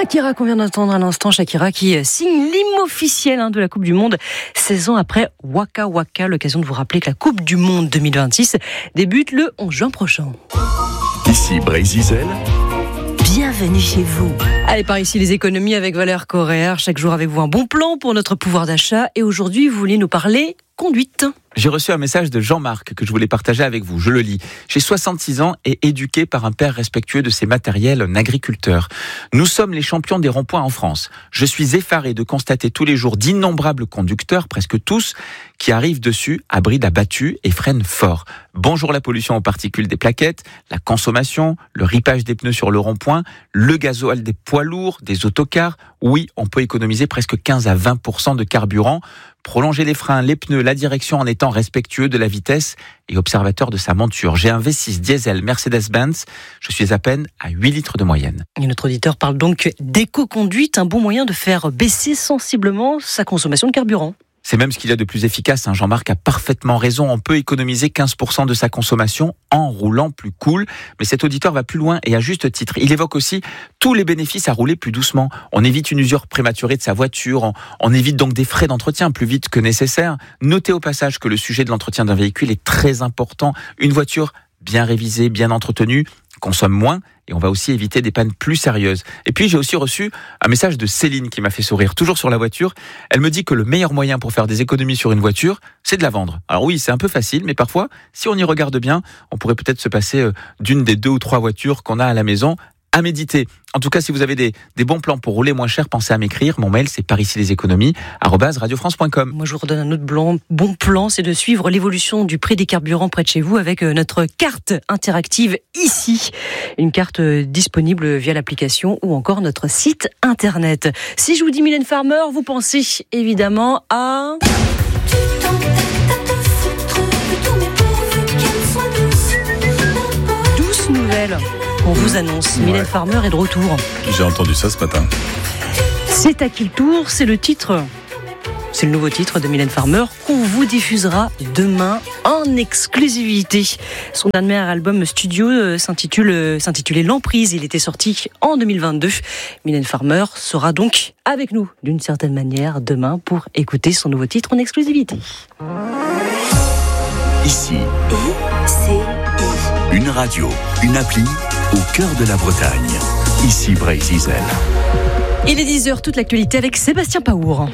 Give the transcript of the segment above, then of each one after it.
Shakira qu'on vient d'entendre à l'instant, Shakira qui signe l'hymne officiel de la Coupe du Monde 16 ans après Waka Waka. L'occasion de vous rappeler que la Coupe du Monde 2026 débute le 11 juin prochain. Ici Brésil. Bienvenue chez vous. Allez, par ici les économies avec Valère Correa. Chaque jour avec vous un bon plan pour notre pouvoir d'achat. Et aujourd'hui, vous voulez nous parler conduite. J'ai reçu un message de Jean-Marc que je voulais partager avec vous. Je le lis. J'ai 66 ans et éduqué par un père respectueux de ses matériels, un agriculteur. Nous sommes les champions des ronds-points en France. Je suis effaré de constater tous les jours d'innombrables conducteurs, presque tous, qui arrivent dessus à bride abattue et freinent fort. Bonjour la pollution aux particules des plaquettes, la consommation, le ripage des pneus sur le rond-point, le gasoil des poids lourds, des autocars. Oui, on peut économiser presque 15 à 20% de carburant. Prolonger les freins, les pneus, la direction en étant respectueux de la vitesse et observateur de sa monture. J'ai un V6 diesel Mercedes-Benz. Je suis à peine à 8 litres de moyenne. Et notre auditeur parle donc d'éco-conduite, un bon moyen de faire baisser sensiblement sa consommation de carburant. C'est même ce qu'il y a de plus efficace. Jean-Marc a parfaitement raison. On peut économiser 15% de sa consommation en roulant plus cool. Mais cet auditeur va plus loin et à juste titre. Il évoque aussi tous les bénéfices à rouler plus doucement. On évite une usure prématurée de sa voiture. On évite donc des frais d'entretien plus vite que nécessaire. Notez au passage que le sujet de l'entretien d'un véhicule est très important. Une voiture bien révisée, bien entretenue, consomme moins et on va aussi éviter des pannes plus sérieuses. Et puis j'ai aussi reçu un message de Céline qui m'a fait sourire, toujours sur la voiture. Elle me dit que le meilleur moyen pour faire des économies sur une voiture, c'est de la vendre. Alors oui, c'est un peu facile, mais parfois, si on y regarde bien, on pourrait peut-être se passer d'une des 2 ou 3 voitures qu'on a à la maison. À méditer. En tout cas, si vous avez des bons plans pour rouler moins cher, pensez à m'écrire. Mon mail, c'est paricileséconomies@radiofrance.com. Moi, je vous redonne un autre bon plan, c'est de suivre l'évolution du prix des carburants près de chez vous avec notre carte interactive ici. Une carte disponible via l'application ou encore notre site internet. Si je vous dis Mylène Farmer, vous pensez évidemment à... Douce nouvelle. On vous annonce, Mylène Farmer est de retour. J'ai entendu ça ce matin. C'est à qui le tour ? C'est le titre. C'est le nouveau titre de Mylène Farmer qu'on vous diffusera demain en exclusivité. Son dernier album studio s'intitulait L'Emprise. Il était sorti en 2022. Mylène Farmer sera donc avec nous d'une certaine manière demain pour écouter son nouveau titre en exclusivité. Ici, une radio, une appli au cœur de la Bretagne. Ici Brésil. Il est 10h, toute l'actualité avec Sébastien Paour.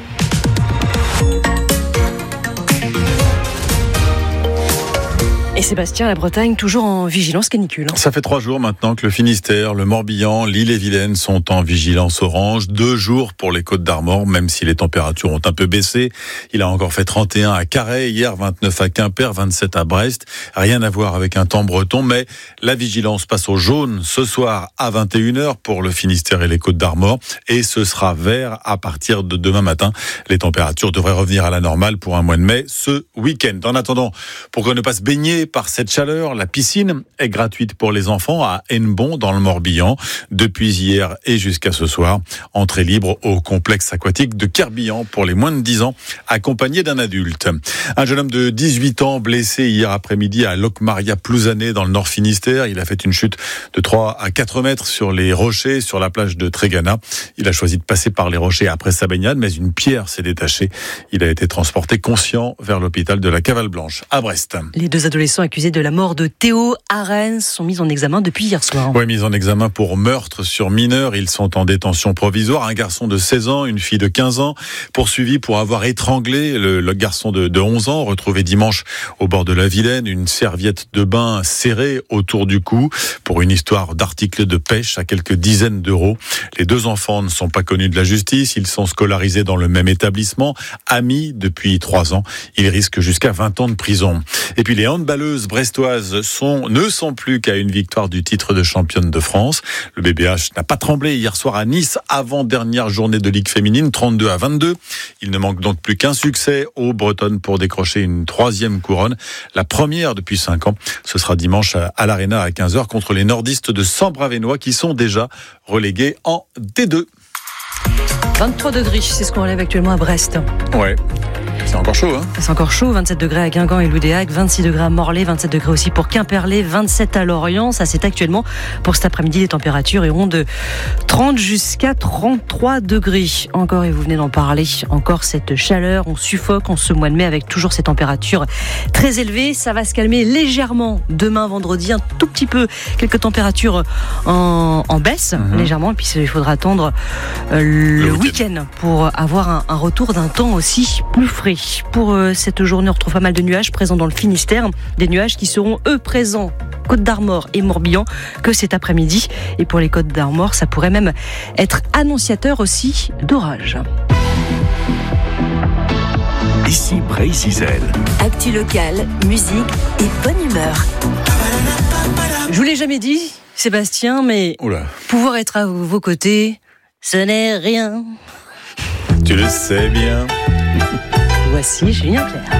Et Sébastien, la Bretagne, toujours en vigilance canicule. Ça fait 3 jours maintenant que le Finistère, le Morbihan, l'Ille-et-Vilaine sont en vigilance orange. 2 jours pour les Côtes-d'Armor, même si les températures ont un peu baissé. Il a encore fait 31 à Carhaix, hier 29 à Quimper, 27 à Brest. Rien à voir avec un temps breton, mais la vigilance passe au jaune ce soir à 21h pour le Finistère et les Côtes-d'Armor. Et ce sera vert à partir de demain matin. Les températures devraient revenir à la normale pour un mois de mai ce week-end. En attendant, pour ne pas se baigner par cette chaleur, la piscine est gratuite pour les enfants à Hennebont dans le Morbihan depuis hier et jusqu'à ce soir. Entrée libre au complexe aquatique de Kerbian pour les moins de 10 ans, accompagné d'un adulte. Un jeune homme de 18 ans blessé hier après-midi à Locmaria-Plouzané dans le Nord Finistère. Il a fait une chute de 3 à 4 mètres sur les rochers sur la plage de Trégana. Il a choisi de passer par les rochers après sa baignade, mais une pierre s'est détachée. Il a été transporté conscient vers l'hôpital de la Cavale-Blanche à Brest. Les 2 adolescents accusés de la mort de Théo Arens sont mis en examen depuis hier soir. Oui, mis en examen pour meurtre sur mineur. Ils sont en détention provisoire. Un garçon de 16 ans, une fille de 15 ans, poursuivis pour avoir étranglé le garçon de 11 ans, retrouvé dimanche au bord de la Vilaine, une serviette de bain serrée autour du cou pour une histoire d'article de pêche à quelques dizaines d'euros. Les 2 enfants ne sont pas connus de la justice. Ils sont scolarisés dans le même établissement, amis depuis 3 ans. Ils risquent jusqu'à 20 ans de prison. Et puis les handballeuses brestoises ne sont plus qu'à une victoire du titre de championne de France. Le BBH n'a pas tremblé hier soir à Nice, avant-dernière journée de Ligue féminine, 32 à 22. Il ne manque donc plus qu'un succès aux Bretonnes pour décrocher une 3e couronne, la première depuis 5 ans. Ce sera dimanche à l'Arena à 15h contre les nordistes de Sambravénois qui sont déjà relégués en D2. 23 degrés, c'est ce qu'on relève actuellement à Brest. Ouais. C'est encore chaud, hein? C'est encore chaud, 27 degrés à Guingamp et Loudéac, 26 degrés à Morlaix, 27 degrés aussi pour Quimperlé, 27 à Lorient. Ça, c'est actuellement pour cet après-midi. Les températures iront de 30 jusqu'à 33 degrés. Encore, et vous venez d'en parler, encore cette chaleur. On suffoque en ce mois de mai avec toujours ces températures très élevées. Ça va se calmer légèrement demain, vendredi, un tout petit peu. Quelques températures en baisse, légèrement. Et puis, il faudra attendre le week-end pour avoir un retour d'un temps aussi plus frais. Pour cette journée, on retrouve pas mal de nuages présents dans le Finistère. Des nuages qui seront, eux, présents Côte d'Armor et Morbihan que cet après-midi. Et pour les Côtes d'Armor, ça pourrait même être annonciateur aussi d'orage. Ici Bray-Zizel. Actu locale, musique et bonne humeur. Je vous l'ai jamais dit, Sébastien, mais pouvoir être à vos côtés, ce n'est rien. Tu le sais bien. Voici Julien Clerc.